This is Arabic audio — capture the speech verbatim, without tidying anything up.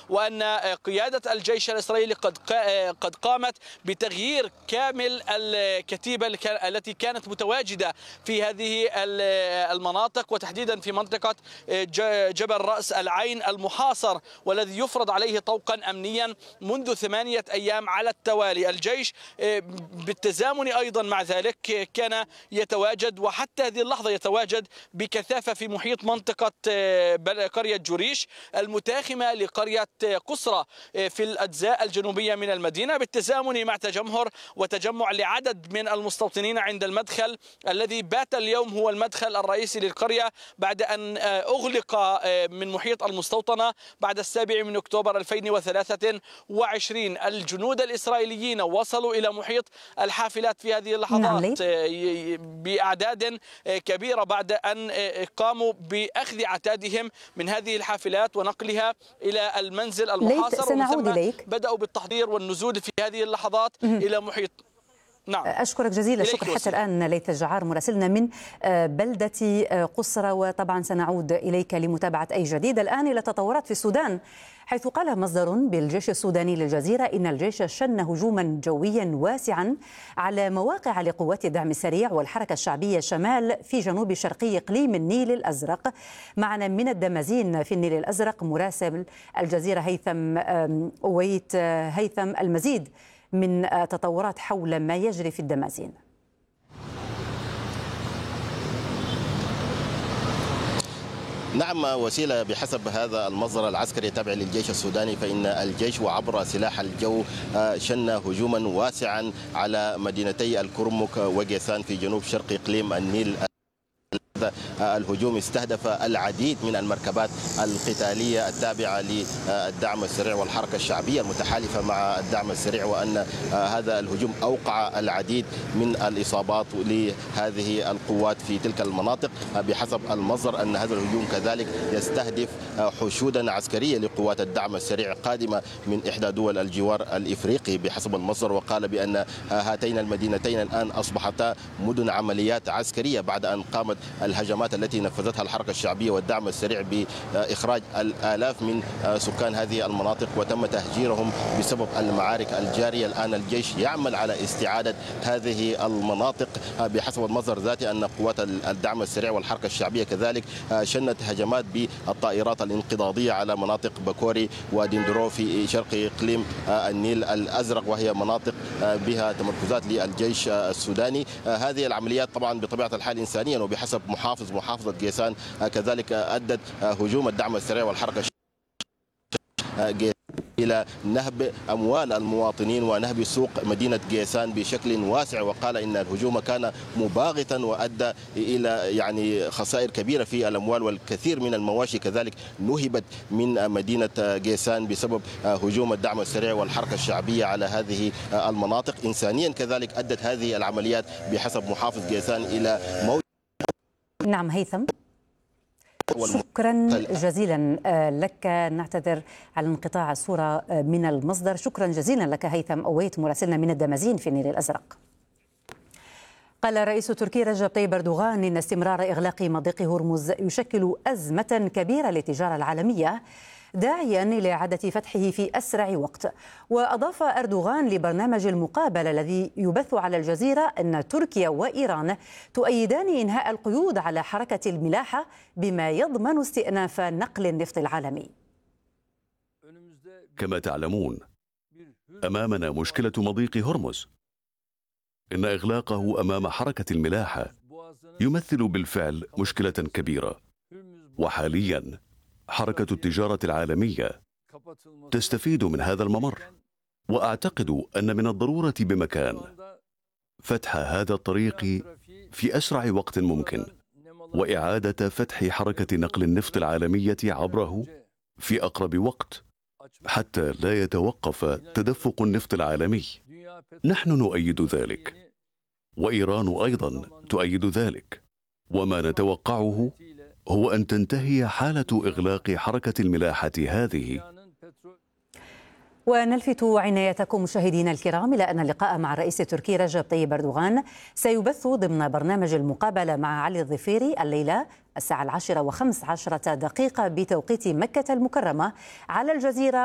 وأن قيادة الجيش الإسرائيلي قد قد قامت بتغيير كامل الكتيبة التي كانت متواجدة في هذه المناطق، وتحديدا في منطقة جبل رأس العين المحاصر والذي يفرض عليه طوقا أمنيا منذ ثمانية أيام على التوالي. الجيش بالتزامن أيضا مع ذلك كان يتواجد وحتى هذه اللحظة يتواجد بكثافة في محيط منطقة قرية جوريش المتاخمة لقرية قصرة في الأجزاء الجنوبية من المدينة، بالتزامن مع تجمهر وتجمع لعدد من المستوطنين عند المدخل الذي بات اليوم هو المدخل الرئيسي للقرية بعد أن أغلق من محيط المستوطنة بعد السابع من أكتوبر ألفين وثلاثة وعشرين. الجنود الإسرائيليين وصلوا إلى محيط الحافلات في هذه اللحظات بأعداد كبيرة بعد أن قاموا بأخذ عتادهم من هذه الحافلات ونقلها إلى المنزل المحاصر، سنعود إليك. بدأوا بالتحضير والنزول في هذه اللحظات إلى محيط. نعم. أشكرك جزيلا الشكر حتى الآن ليث الجعار مراسلنا من بلدة قصرة، وطبعا سنعود إليك لمتابعة أي جديد. الآن إلى تطورات في السودان، حيث قال مصدر بالجيش السوداني للجزيرة إن الجيش شن هجوما جويا واسعا على مواقع لقوات الدعم السريع والحركة الشعبية شمال في جنوب شرقي إقليم النيل الأزرق. معنا من الدمازين في النيل الأزرق مراسل الجزيرة هيثم أويت. هيثم، المزيد من تطورات حول ما يجري في الدمازين. نعم وسيلة، بحسب هذا المصدر العسكري التابع للجيش السوداني فإن الجيش وعبر سلاح الجو شن هجوما واسعا على مدينتي الكرمك وجيسان في جنوب شرق إقليم النيل. الهجوم استهدف العديد من المركبات القتالية التابعة للدعم السريع والحركة الشعبية المتحالفة مع الدعم السريع، وأن هذا الهجوم أوقع العديد من الإصابات لهذه القوات في تلك المناطق. بحسب المصدر أن هذا الهجوم كذلك يستهدف حشودا عسكرية لقوات الدعم السريع قادمة من إحدى دول الجوار الإفريقي بحسب المصدر، وقال بأن هاتين المدينتين الآن أصبحتا مدن عمليات عسكرية بعد أن قامت الهجمات التي نفذتها الحركة الشعبية والدعم السريع بإخراج الآلاف من سكان هذه المناطق وتم تهجيرهم بسبب المعارك الجارية. الآن الجيش يعمل على استعادة هذه المناطق. بحسب المصدر ذاته أن قوات الدعم السريع والحركة الشعبية كذلك شنت هجمات بالطائرات الانقضاضية على مناطق بكوري ودندرو في شرق إقليم النيل الأزرق، وهي مناطق بها تمركزات للجيش السوداني. هذه العمليات طبعا بطبيعة الحال إنسانيا، وبحسب محافظ محافظة جيسان كذلك أدت هجوم الدعم السريع والحركة إلى نهب أموال المواطنين ونهب سوق مدينة جيسان بشكل واسع، وقال إن الهجوم كان مباغتا وأدى إلى يعني خسائر كبيرة في الأموال، والكثير من المواشي كذلك نهبت من مدينة جيسان بسبب هجوم الدعم السريع والحركة الشعبية على هذه المناطق. إنسانيا كذلك أدت هذه العمليات بحسب محافظ جيسان إلى موت. نعم هيثم، شكرا جزيلا لك. نعتذر على انقطاع الصورة من المصدر. شكرا جزيلا لك هيثم أويت مراسلنا من الدمازين في النيل الأزرق. قال الرئيس التركي رجب طيب أردوغان إن استمرار إغلاق مضيق هرمز يشكل أزمة كبيرة للتجارة العالمية، داعيا إلى إعادة فتحه في أسرع وقت. وأضاف أردوغان لبرنامج المقابلة الذي يبث على الجزيرة أن تركيا وإيران تؤيدان إنهاء القيود على حركة الملاحة بما يضمن استئناف نقل النفط العالمي. كما تعلمون أمامنا مشكلة مضيق هرمز. إن إغلاقه أمام حركة الملاحة يمثل بالفعل مشكلة كبيرة، وحاليا حركة التجارة العالمية تستفيد من هذا الممر، وأعتقد أن من الضرورة بمكان فتح هذا الطريق في أسرع وقت ممكن، وإعادة فتح حركة نقل النفط العالمية عبره في أقرب وقت حتى لا يتوقف تدفق النفط العالمي. نحن نؤيد ذلك، وإيران أيضا تؤيد ذلك، وما نتوقعه هو أن تنتهي حالة إغلاق حركة الملاحة هذه. ونلفت عنايتكم مشاهدينا الكرام إلى أن اللقاء مع الرئيس التركي رجب طيب أردوغان سيبث ضمن برنامج المقابلة مع علي الظفيري الليلة الساعة العاشرة وخمس عشرة دقيقة بتوقيت مكة المكرمة على الجزيرة